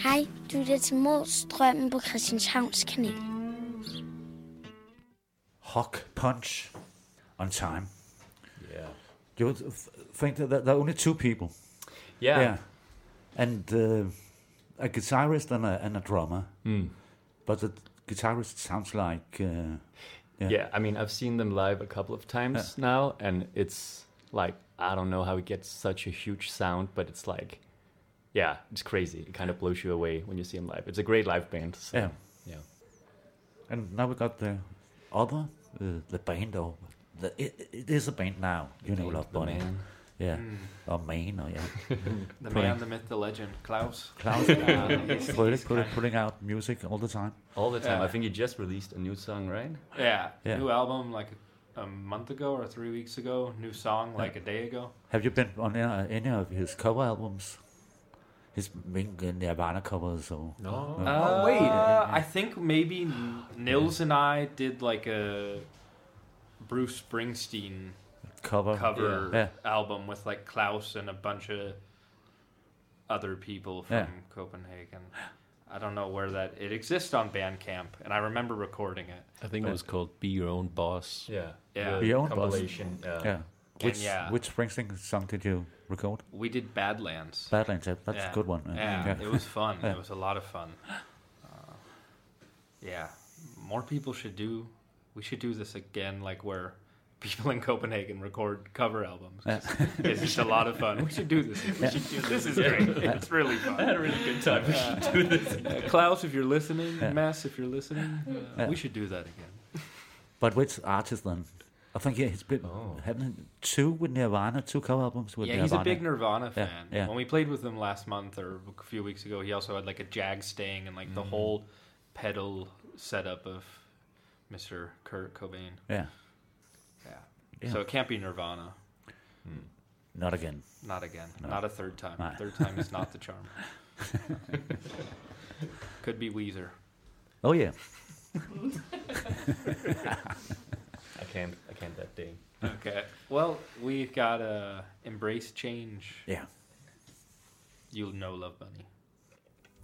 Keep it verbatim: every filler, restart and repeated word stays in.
Hej, du lytter til Målstrømmen på Christianshavns Kanal. Hawk Punch on time. Yeah. You would th- think that there are only two people. Yeah. Yeah. And uh, a guitarist and a, and a drummer. Mm. But the guitarist sounds like... Uh, yeah. Yeah, I mean, I've seen them live a couple of times yeah. now, and it's like, I don't know how he gets such a huge sound, but it's like, yeah, it's crazy. It kind of blows you away when you see him live. It's a great live band. So, yeah. Yeah. And now we got the other, uh, the band, or the, it, it is a band now. You know, Love Bunny. Man. Yeah, Mm. or man, or yeah. The man, the myth, the legend, Klaus. Klaus, uh, he's putting, putting, putting out music all the time. All the time. Yeah. I think he just released a new song, right? Yeah, Yeah. new album like a, a month ago or three weeks ago. New song like Yeah. a day ago. Have you been on any, any of his cover albums? His main Nirvana covers, or No. Uh, Uh, Oh, wait. I think maybe N- Nils and I did like a Bruce Springsteen cover. cover Yeah. album with like Klaus and a bunch of other people from Yeah. Copenhagen. I don't know where that it exists on Bandcamp, and I remember recording it. I think it was called Be Your Own Boss. Yeah. Yeah. The Your Own Boss. compilation. Yeah. Yeah. Which yeah. which Springsteen song did you record? We did Badlands. Badlands. yeah, That's yeah. a good one. Yeah, it was fun. Yeah. It was a lot of fun. Uh, yeah, more people should do. We should do this again, like where people in Copenhagen record cover albums. Yeah. It's just a lot of fun. We should do this. We should do this. This is great. It's really fun. I had a really good time. We should do this again. Uh, Klaus, if you're listening, Yeah. Mads, if you're listening, uh, Yeah. we should do that again. But which artist then? I think yeah, he's been Oh. having two with Nirvana, two cover albums with Yeah, Nirvana. he's a big Nirvana Yeah, fan. yeah. When we played with him last month or a few weeks ago, he also had like a Jag Stang and like the whole pedal setup of Mister Kurt Cobain. Yeah, Yeah. Yeah. So it can't be Nirvana. not again. Not again. No. Not a third time. Right. Third time is not the charm. Could be Weezer. Oh yeah, I can't. I can't that day. Okay. Well, we've got uh, Embrace Change. yeah. You'll know Love Bunny.